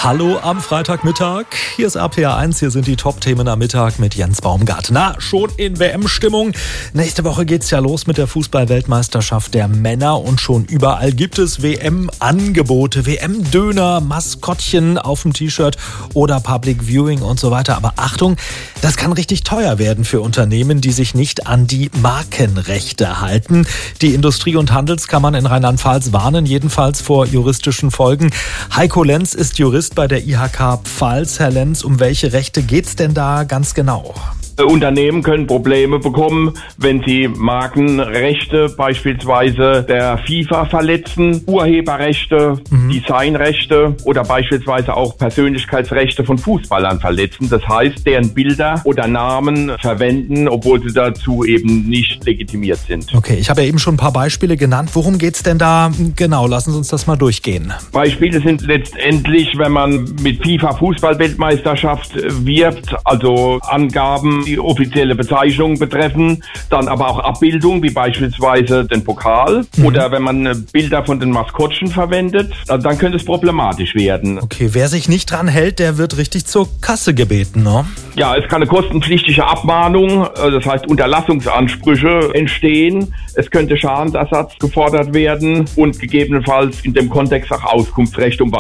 Hallo am Freitagmittag, hier ist RPA1, hier sind die Top-Themen am Mittag mit Jens Baumgart. Na, schon in WM-Stimmung. Nächste Woche geht's ja los mit der Fußball-Weltmeisterschaft der Männer und schon überall gibt es WM-Angebote, WM-Döner, Maskottchen auf dem T-Shirt oder Public Viewing und so weiter. Aber Achtung, das kann richtig teuer werden für Unternehmen, die sich nicht an die Markenrechte halten. Die Industrie- und Handelskammern in Rheinland-Pfalz warnen jedenfalls vor juristischen Folgen. Heiko Lenz ist Jurist bei der IHK Pfalz. Herr Lenz, um welche Rechte geht's denn da ganz genau? Unternehmen können Probleme bekommen, wenn sie Markenrechte beispielsweise der FIFA verletzen, Urheberrechte, Designrechte oder beispielsweise auch Persönlichkeitsrechte von Fußballern verletzen. Das heißt, deren Bilder oder Namen verwenden, obwohl sie dazu eben nicht legitimiert sind. Okay, ich habe ja eben schon ein paar Beispiele genannt. Worum geht's denn da genau? Lassen Sie uns das mal durchgehen. Beispiele sind letztendlich, wenn man mit FIFA-Fußball-Weltmeisterschaft wirbt, also Angaben, die offizielle Bezeichnung betreffen, dann aber auch Abbildungen, wie beispielsweise den Pokal oder wenn man Bilder von den Maskottchen verwendet, dann könnte es problematisch werden. Okay, wer sich nicht dran hält, der wird richtig zur Kasse gebeten, ne? Ja, es kann eine kostenpflichtige Abmahnung, das heißt Unterlassungsansprüche entstehen. Es könnte Schadensersatz gefordert werden und gegebenenfalls in dem Kontext auch Auskunftsrecht, um